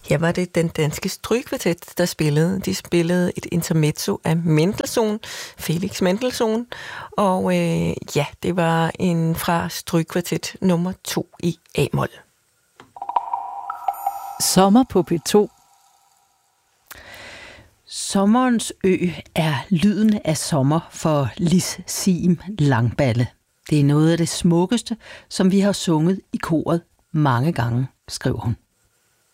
Her var det den danske strygekvartet, der spillede. De spillede et intermezzo af Mendelssohn, Felix Mendelssohn, og det var en fra strygekvartet nummer 2 i A-mol. Sommer på P2. Sommerens ø er lyden af sommer for Lis Siem Langballe. Det er noget af det smukkeste, som vi har sunget i koret mange gange, skrev hun.